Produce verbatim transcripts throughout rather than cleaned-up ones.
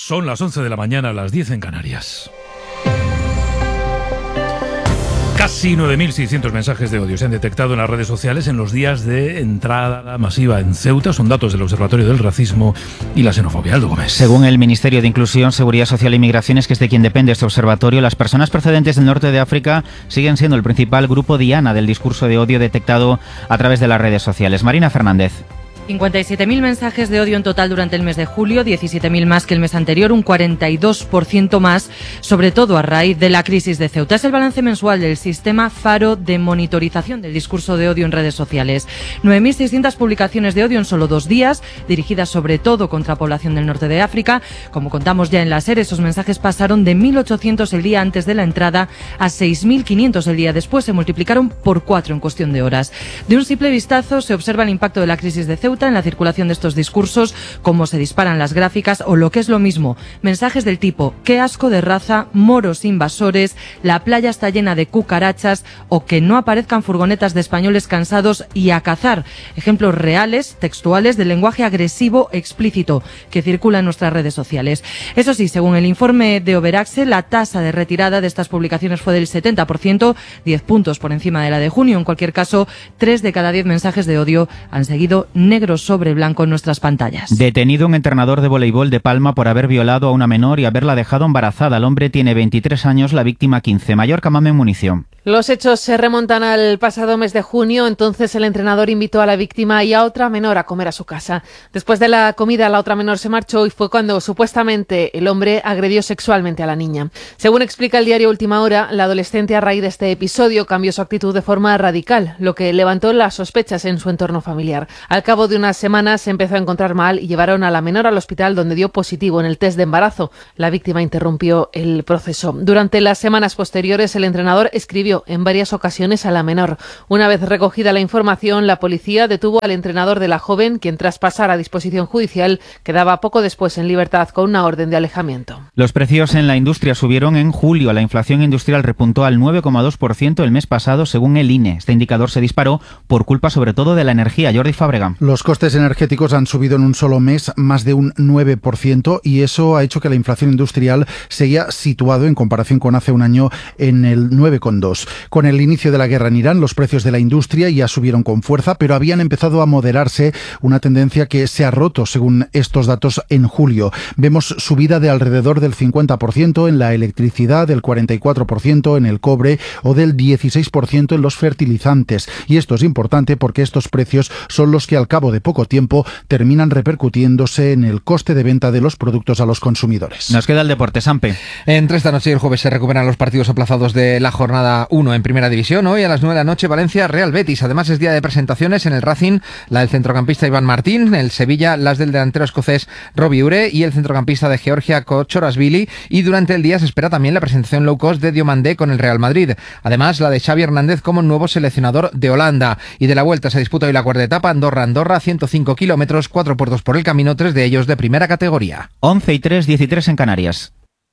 Son las once de la mañana, las diez en Canarias. Casi nueve mil seiscientos mensajes de odio se han detectado en las redes sociales en los días de entrada masiva en Ceuta. Son datos del Observatorio del Racismo y la Xenofobia. Aldo Gómez. Según el Ministerio de Inclusión, Seguridad Social e Migraciones, que es de quien depende este observatorio, las personas procedentes del norte de África siguen siendo el principal grupo diana del discurso de odio detectado a través de las redes sociales. Marina Fernández. cincuenta y siete mil mensajes de odio en total durante el mes de julio, diecisiete mil más que el mes anterior, un cuarenta y dos por ciento más, sobre todo a raíz de la crisis de Ceuta. Es el balance mensual del sistema Faro de monitorización del discurso de odio en redes sociales. nueve mil seiscientas publicaciones de odio en solo dos días, dirigidas sobre todo contra población del norte de África. Como contamos ya en la SER, esos mensajes pasaron de mil ochocientos el día antes de la entrada a seis mil quinientos el día después. Se multiplicaron por cuatro en cuestión de horas. De un simple vistazo se observa el impacto de la crisis de Ceuta en la circulación de estos discursos, cómo se disparan las gráficas o, lo que es lo mismo, mensajes del tipo "qué asco de raza", "moros invasores", "la playa está llena de cucarachas" o "que no aparezcan furgonetas de españoles cansados y a cazar". Ejemplos reales, textuales, del lenguaje agresivo explícito que circula en nuestras redes sociales. Eso sí, según el informe de Overaxe, la tasa de retirada de estas publicaciones fue del setenta por ciento, diez puntos por encima de la de junio. En cualquier caso, tres de cada diez mensajes de odio han seguido negro sobre blanco en nuestras pantallas. Detenido un entrenador de voleibol de Palma por haber violado a una menor y haberla dejado embarazada. El hombre tiene veintitrés años, la víctima quince. Mallorca, Mamen Municio. Los hechos se remontan al pasado mes de junio. Entonces el entrenador invitó a la víctima y a otra menor a comer a su casa. Después de la comida, la otra menor se marchó y fue cuando supuestamente el hombre agredió sexualmente a la niña. Según explica el diario Última Hora, la adolescente a raíz de este episodio cambió su actitud de forma radical, lo que levantó las sospechas en su entorno familiar. Al cabo de unas semanas se empezó a encontrar mal y llevaron a la menor al hospital, donde dio positivo en el test de embarazo. La víctima interrumpió el proceso. Durante las semanas posteriores, el entrenador escribió en varias ocasiones a la menor. Una vez recogida la información, la policía detuvo al entrenador de la joven, quien tras pasar a disposición judicial quedaba poco después en libertad con una orden de alejamiento. Los precios en la industria subieron en julio. La inflación industrial repuntó al nueve coma dos por ciento el mes pasado, según el I N E. Este indicador se disparó por culpa sobre todo de la energía. Jordi Fábrega. Los costes energéticos han subido en un solo mes más de un nueve por ciento y eso ha hecho que la inflación industrial seguía situado en comparación con hace un año en el nueve coma dos. Con el inicio de la guerra en Irán, los precios de la industria ya subieron con fuerza, pero habían empezado a moderarse, una tendencia que se ha roto según estos datos en julio. Vemos subida de alrededor del cincuenta por ciento en la electricidad, del cuarenta y cuatro por ciento en el cobre o del dieciséis por ciento en los fertilizantes. Y esto es importante porque estos precios son los que al cabo de poco tiempo terminan repercutiéndose en el coste de venta de los productos a los consumidores. Nos queda el deporte, Sampe. Entre esta noche y el jueves se recuperan los partidos aplazados de la jornada uno en Primera División. Hoy a las nueve de la noche Valencia Real Betis. Además es día de presentaciones en el Racing, la del centrocampista Iván Martín, en el Sevilla las del delantero escocés Robbie Ure y el centrocampista de Georgia Kochorashvili, y durante el día se espera también la presentación low cost de Diomandé con el Real Madrid. Además la de Xavi Hernández como nuevo seleccionador de Holanda. Y de la vuelta se disputa hoy la cuarta etapa Andorra-Andorra, ciento cinco kilómetros, cuatro puertos por el camino, tres de ellos de primera categoría. once y tres, diecitrés en Canarias.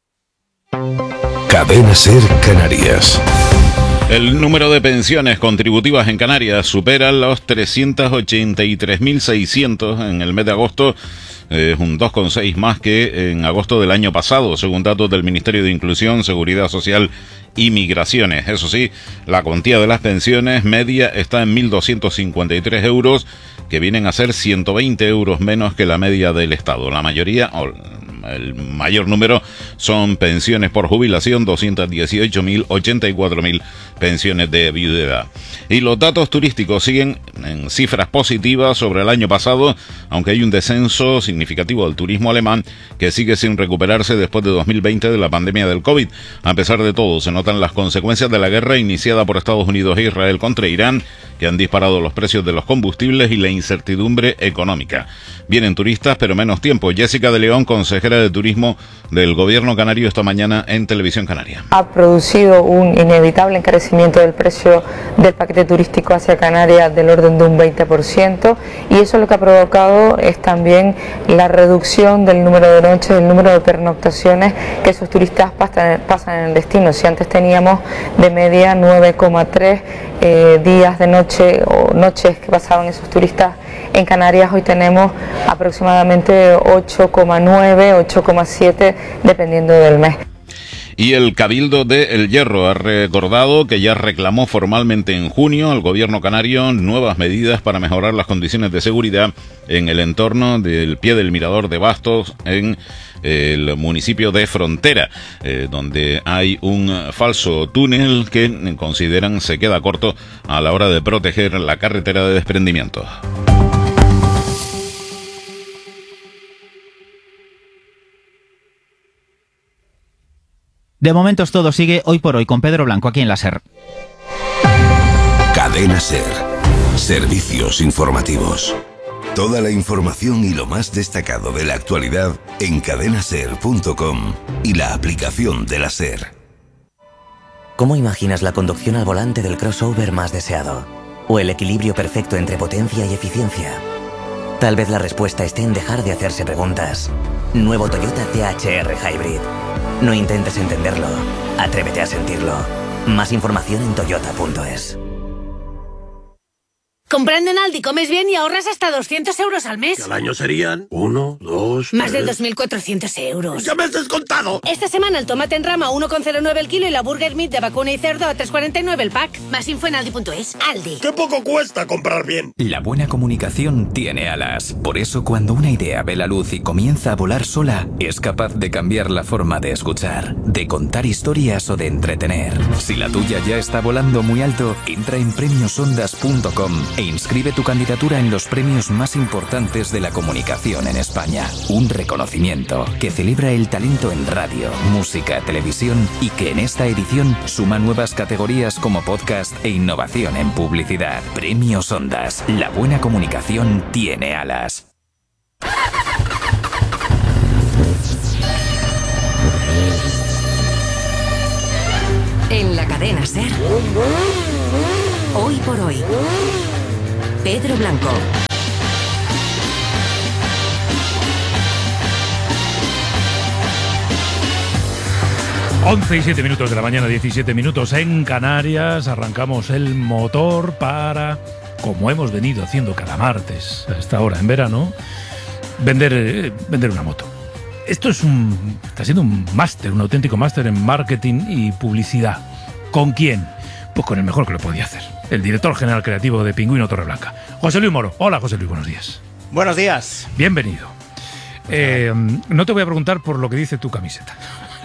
Cadena SER Canarias. El número de pensiones contributivas en Canarias supera los trescientos ochenta y tres mil seiscientos en el mes de agosto. Es un dos coma seis más que en agosto del año pasado, según datos del Ministerio de Inclusión, Seguridad Social y Migraciones. Eso sí, la cuantía de las pensiones media está en mil doscientos cincuenta y tres euros, que vienen a ser ciento veinte euros menos que la media del Estado. La mayoría, o el mayor número, son pensiones por jubilación, doscientos dieciocho mil, ochenta y cuatro mil pensiones de viudedad. Y los datos turísticos siguen en cifras positivas sobre el año pasado, aunque hay un descenso significativo del turismo alemán que sigue sin recuperarse después de dos mil veinte de la pandemia del COVID. A pesar de todo, se notan las consecuencias de la guerra iniciada por Estados Unidos e Israel contra Irán, que han disparado los precios de los combustibles y la incertidumbre económica. Vienen turistas, pero menos tiempo. Jessica de León, consejera de Turismo del Gobierno canario, esta mañana en Televisión Canaria. Ha producido un inevitable encarecimiento del precio del paquete turístico hacia Canarias del orden de un veinte por ciento, y eso lo que ha provocado es también la reducción del número de noches, el número de pernoctaciones que esos turistas pasan, pasan en el destino. Si antes teníamos de media nueve coma tres eh, días de noche o noches que pasaban esos turistas En Canarias hoy tenemos aproximadamente ocho coma nueve, ocho coma siete, dependiendo del mes. Y el Cabildo de El Hierro ha recordado que ya reclamó formalmente en junio al gobierno canario nuevas medidas para mejorar las condiciones de seguridad en el entorno del pie del mirador de Bastos en el municipio de Frontera, eh, donde hay un falso túnel que consideran se queda corto a la hora de proteger la carretera de desprendimiento. De momento es todo, sigue Hoy por Hoy con Pedro Blanco aquí en la SER. Cadena SER. Servicios informativos. Toda la información y lo más destacado de la actualidad en cadena ser punto com y la aplicación de la SER. ¿Cómo imaginas la conducción al volante del crossover más deseado? ¿O el equilibrio perfecto entre potencia y eficiencia? Tal vez la respuesta esté en dejar de hacerse preguntas. Nuevo Toyota C H R Hybrid. No intentes entenderlo, atrévete a sentirlo. Más información en toyota punto es. Comprando en Aldi comes bien y ahorras hasta doscientos euros al mes. Y al año serían uno, dos, Más tres... de dos mil cuatrocientos euros. ¡Ya me has descontado! Esta semana el tomate en rama uno coma cero nueve el kilo y la burger meat de vacuna y cerdo a tres coma cuarenta y nueve el pack. Más info en aldi punto es. Aldi. ¡Qué poco cuesta comprar bien! La buena comunicación tiene alas. Por eso cuando una idea ve la luz y comienza a volar sola, es capaz de cambiar la forma de escuchar, de contar historias o de entretener. Si la tuya ya está volando muy alto, entra en premios ondas punto com e inscribe tu candidatura en los premios más importantes de la comunicación en España. Un reconocimiento que celebra el talento en radio, música, televisión y que en esta edición suma nuevas categorías como podcast e innovación en publicidad. Premios Ondas. La buena comunicación tiene alas. En la cadena SER. Hoy por hoy. Pedro Blanco. once y siete minutos de la mañana, diecisiete minutos en Canarias. Arrancamos el motor para, como hemos venido haciendo cada martes a esta hora en verano, vender, eh, vender una moto. Esto es un, está siendo un máster, un auténtico máster en marketing y publicidad. ¿Con quién? Pues con el mejor que lo podía hacer, el director general creativo de Pingüino Torreblanca, José Luis Moro. Hola, José Luis, buenos días. Buenos días. Bienvenido. Eh, no te voy a preguntar por lo que dice tu camiseta.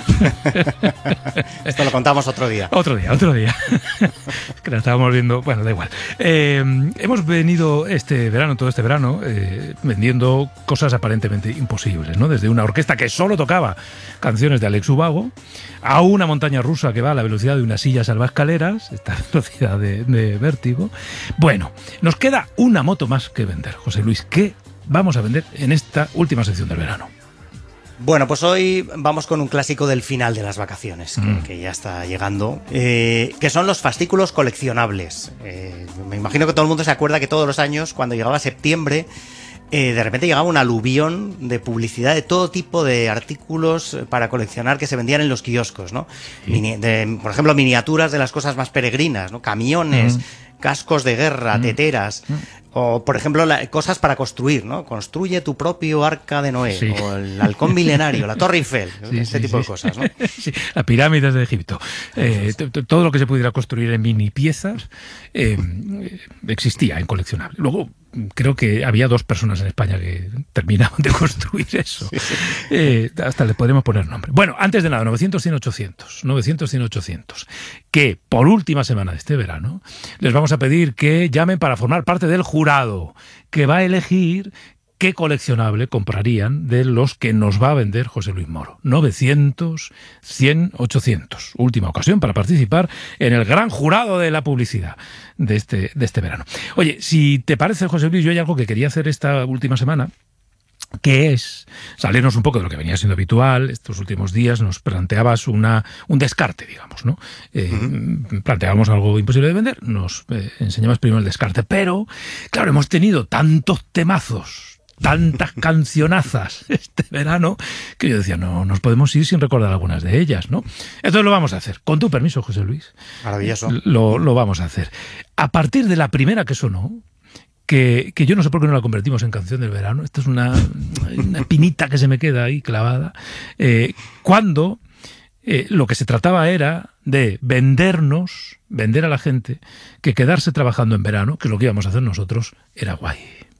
Esto lo contamos otro día. Otro día, otro día. Es que la estábamos viendo. Bueno, da igual. Eh, hemos venido este verano, todo este verano, eh, vendiendo cosas aparentemente imposibles, ¿no? Desde una orquesta que solo tocaba canciones de Alex Ubago a una montaña rusa que va a la velocidad de una silla salvaescaleras, esta velocidad de, de vértigo. Bueno, nos queda una moto más que vender, José Luis. ¿Qué vamos a vender en esta última sección del verano? Bueno, pues hoy vamos con un clásico del final de las vacaciones, que, mm. que ya está llegando, eh, que son los fascículos coleccionables. Eh, me imagino que todo el mundo se acuerda que todos los años, cuando llegaba septiembre, eh, de repente llegaba un aluvión de publicidad de todo tipo de artículos para coleccionar que se vendían en los kioscos, ¿no? Sí. Mini, de, por ejemplo, miniaturas de las cosas más peregrinas, ¿no? Camiones, mm. cascos de guerra, mm. teteras... Mm. O, por ejemplo, la, cosas para construir, ¿no? Construye tu propio arca de Noé, sí. O el halcón milenario, la Torre Eiffel, sí, este sí, tipo sí. de cosas, ¿no? Sí, las pirámides de Egipto. Eh, todo lo que se pudiera construir en mini piezas eh, existía en coleccionable. Luego, creo que había dos personas en España que terminaban de construir eso. Sí, sí. Eh, hasta le podemos poner nombre. Bueno, antes de nada, novecientos, cien, ochocientos. novecientos, cien, ochocientos. Que por última semana de este verano les vamos a pedir que llamen para formar parte del jurado que va a elegir qué coleccionable comprarían de los que nos va a vender José Luis Moro. novecientos, cien, ochocientos. Última ocasión para participar en el gran jurado de la publicidad de este, de este verano. Oye, si te parece, José Luis, yo hay algo que quería hacer esta última semana, que es salirnos un poco de lo que venía siendo habitual. Estos últimos días nos planteabas una, un descarte, digamos, ¿no? Eh, uh-huh. Planteábamos algo imposible de vender, nos eh, enseñabas primero el descarte, pero, claro, hemos tenido tantos temazos, tantas cancionazas este verano, que yo decía, no, nos podemos ir sin recordar algunas de ellas, ¿no? Entonces lo vamos a hacer. Con tu permiso, José Luis. Maravilloso. Lo, lo vamos a hacer. A partir de la primera que sonó, que, que yo no sé por qué no la convertimos en canción del verano. Esto es una, una espinita que se me queda ahí clavada. Eh, cuando eh, lo que se trataba era de vendernos, vender a la gente, que quedarse trabajando en verano, que es lo que íbamos a hacer nosotros, era guay.